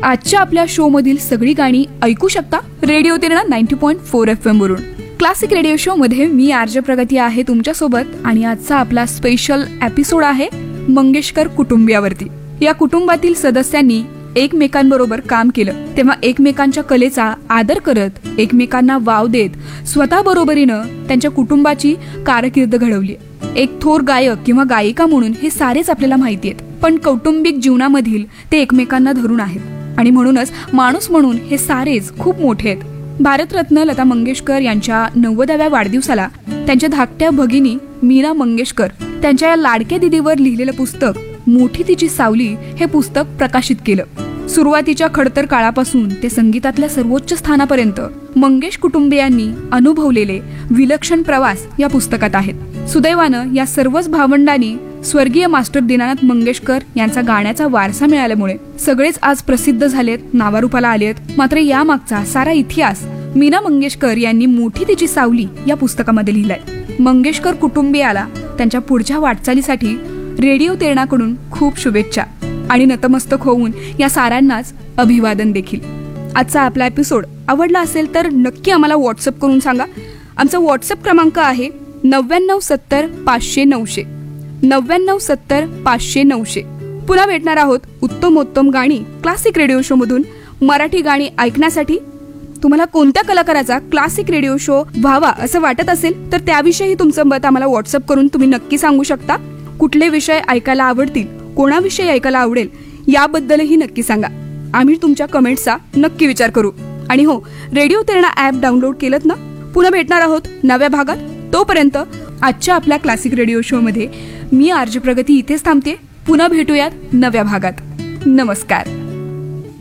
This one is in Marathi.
आजच्या आपल्या शो मधील सगळी गाणी ऐकू शकता रेडिओ तेरणा 90.4 FM वरून. क्लासिक रेडिओ शो मध्ये मी आरजे प्रगती आहे तुमच्यासोबत आणि आजचा आपला स्पेशल एपिसोड आहे मंगेशकर कुटुंबियावरती. या कुटुंबातील सदस्यांनी एकमेकांबरोबर काम केलं तेव्हा एकमेकांच्या कलेचा आदर करत एकमेकांना वाव देत स्वतः बरोबरीनं त्यांच्या कुटुंबाची कारकीर्द घडवली. एक थोर गायक किंवा गायिका म्हणून हे सारेच आपल्याला माहिती आहेत, पण कौटुंबिक जीवनामधील ते एकमेकांना धरून आहेत आणि म्हणूनच माणूस म्हणून हे सारेच खूप मोठे आहेत. भारतरत्न लता मंगेशकर यांच्या 90व्या वाढदिवसाला त्यांच्या धाकट्या भगिनी मीरा मंगेशकर त्यांच्या या लाडक्या दिदीवर लिहिलेलं पुस्तक मोठी तिची सावली हे पुस्तक प्रकाशित केलं. सुरुवातीच्या खडतर काळापासून ते संगीतातल्या सर्वोच्च स्थानापर्यंत मंगेश कुटुंबियांनी अनुभवलेले विलक्षण प्रवास या पुस्तकात आहेत. सुदैवानं या सर्वच भावंडांनी स्वर्गीय मास्टर दीनानाथ मंगेशकर यांचा गाण्याचा वारसा मिळाल्यामुळे सगळेच आज प्रसिद्ध झालेत, नावारूपाला आलेत. मात्र यामागचा सारा इतिहास मीरा मंगेशकर यांनी मोठी तिची सावली या पुस्तकामध्ये लिहिलाय. मंगेशकर कुटुंबियाला त्यांच्या पुढच्या वाटचालीसाठी रेडिओ तेरणाकडून खूप शुभेच्छा आणि नतमस्तक होऊन या साऱ्यांनाच अभिवादन देखील. आजचा आपला एपिसोड आवडला असेल तर नक्की आम्हाला व्हॉट्सअप करून सांगा. आमचा व्हॉट्सअप क्रमांक आहे 9970 500 900 9970 500 900. पुन्हा भेटणार आहोत उत्तमोत्तम गाणी क्लासिक रेडिओ शो मधून. मराठी गाणी ऐकण्यासाठी तुम्हाला कोणत्या कलाकाराचा क्लासिक रेडिओ शो व्हावा असं वाटत असेल तर त्याविषयी तुमचं मत आम्हाला व्हॉट्सअप करून तुम्ही नक्की सांगू शकता. कुठले विषय ऐकायला आवडतील, कोणाविषयी ऐकायला आवडेल याबद्दलही नक्की सांगा. आम्ही तुमच्या कमेंट्सचा नक्की विचार करू. आणि हो, रेडिओ तेरणा ॲप डाउनलोड केलंत ना. पुन्हा भेटणार आहोत नव्या भागात. तोपर्यंत आजच्या आपल्या क्लासिक रेडिओ शो मध्ये मी आरजे प्रगती इथेच थांबते. पुन्हा भेटूयात नव्या भागात. नमस्कार.